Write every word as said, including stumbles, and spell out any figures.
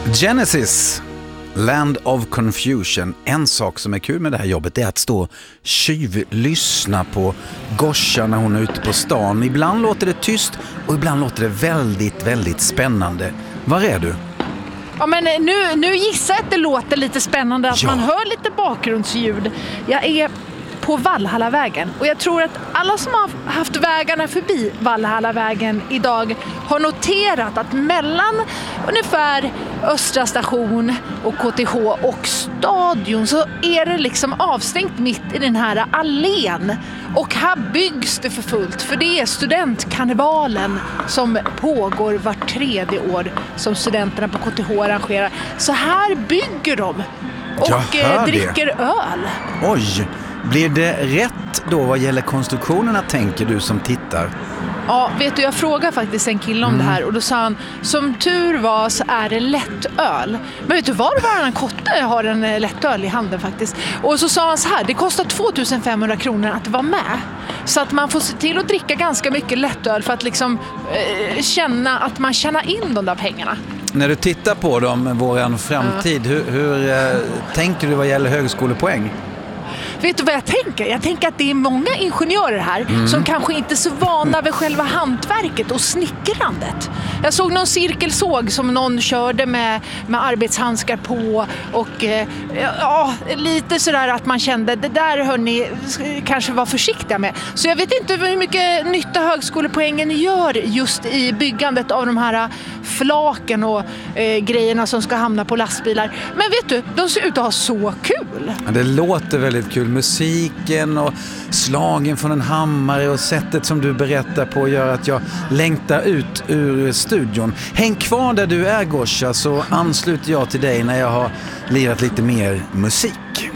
Genesis, Land of Confusion. En sak som är kul med det här jobbet är att stå och tjuvlyssna på Gosha när hon är ute på stan. Ibland låter det tyst och ibland låter det väldigt, väldigt spännande. Var är du? Ja, men nu, nu gissar jag att det låter lite spännande att Ja. man hör lite bakgrundsljud. Jag är på Valhallavägen och jag tror att alla som har haft vägarna förbi Valhallavägen idag har noterat att mellan ungefär Östra station och K T H och stadion så är det liksom avstängt mitt i den här allén. Och här byggs det för fullt, för det är studentkarnevalen som pågår vart tredje år som studenterna på K T H arrangerar. Så här bygger de och eh, dricker det. öl. Oj, blir det rätt då vad gäller konstruktionerna, tänker du som tittar? Ja, vet du, jag frågade faktiskt en kille om Mm. det här och då sa han, som tur var så är det lättöl. Men vet du, var och varannan kotte har en eh, lättöl i handen faktiskt. Och så sa han så här, det kostar tvåtusen femhundra kronor att vara med. Så att man får se till att dricka ganska mycket lättöl för att liksom eh, känna att man tjänar in de där pengarna. När du tittar på dem, våran framtid, hur, hur eh, tänker du vad gäller högskolepoäng? Vet du vad jag tänker? Jag tänker att det är många ingenjörer här mm. som kanske inte är så vana vid själva hantverket och snickrandet. Jag såg någon cirkelsåg som någon körde med, med arbetshandskar på och eh, ja, lite sådär att man kände det där hörni kanske var försiktiga med. Så jag vet inte hur mycket nytta högskolepoängen gör just i byggandet av de här flaken och eh, grejerna som ska hamna på lastbilar. Men vet du, de ser ut att ha så kul. Ja, det låter väldigt kul. Musiken och slagen från en hammare och sättet som du berättar på gör att jag längtar ut ur studion. Häng kvar där du är, Gosha, så ansluter jag till dig när jag har lirat lite mer musik.